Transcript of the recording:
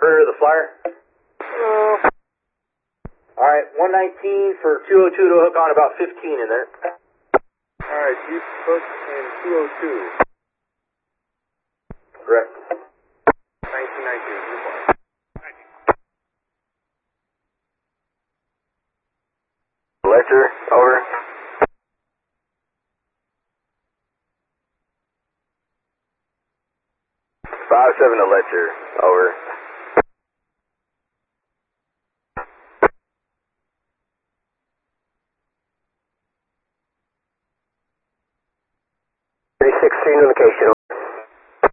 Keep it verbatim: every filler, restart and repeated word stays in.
order the flyer? Uh, Alright, one nineteen for two oh two to hook on about fifteen in there. Alright, Jeep hook in two oh two. Correct. nineteen nineteen, Lecture, over. Five seven to lecture, over. Three sixteen indication.